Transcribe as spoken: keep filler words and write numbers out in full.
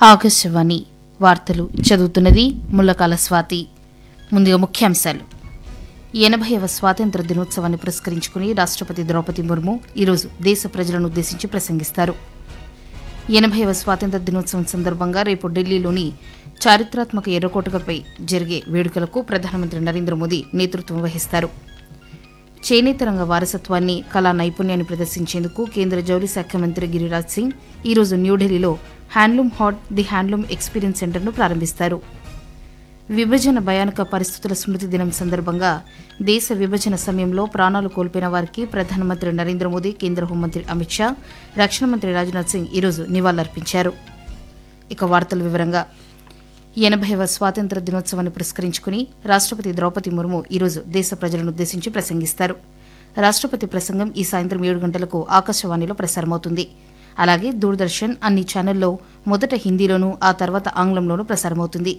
ఆకాశవాణి వార్తలు చదువుతున్నది ముల్లకాల స్వాతి. ముందుగా ముఖ్యాంశాలు. ఎనభైవ స్వాతంత్ర దినోత్సవాన్ని పురస్కరించుకుని రాష్టపతి ద్రౌపది ముర్ము ఈరోజు దేశ ప్రజలను ఉద్దేశించి ప్రసంగిస్తారు. ఎనభైవ స్వాతంత్ర దినోత్సవం సందర్భంగా రేపు ఢిల్లీలోని చారిత్రాత్మక ఎర్రకోటపై జరిగే వేడుకలకు ప్రధానమంత్రి నరేంద్ర మోదీ నేతృత్వం వహిస్తారు. చేనేత రంగ వారసత్వాన్ని, కళా నైపుణ్యాన్ని ప్రదర్శించేందుకు కేంద్ర జౌళి శాఖ మంత్రి గిరిరాజ్ సింగ్ ఈరోజు న్యూఢిల్లీలో handloom hot the handloom experience సెంటర్ను ప్రారంభిస్తారు. విభజన భయానక పరిస్థితుల స్మృతి దినం సందర్భంగా దేశ విభజన సమయంలో ప్రాణాలు కోల్పోయిన వారికి ప్రధానమంత్రి నరేంద్ర మోదీ, కేంద్ర హోంమంత్రి అమిత్ షా, రక్షణ మంత్రి రాజ్నాథ్ సింగ్ ఈరోజు నివాళులర్పించారు. ఇక వార్తల వివరంగా ఎనభైవ స్వాతంత్ర దినోత్సవాన్ని పురస్కరించుకుని రాష్టపతి ద్రౌపది ముర్ము ఈరోజు దేశ ప్రజలను ఉద్దేశించి ప్రసంగిస్తారు. రాష్టపతి ప్రసంగం ఈ సాయంత్రం ఏడు గంటలకు ఆకాశవాణిలో ప్రసారమవుతుంది. అలాగే దూరదర్శన్ అన్ని ఛానల్లో మొదట హిందీలోనూ ఆ తర్వాత ఆంగ్లంలోనూ ప్రసారమవుతుంది.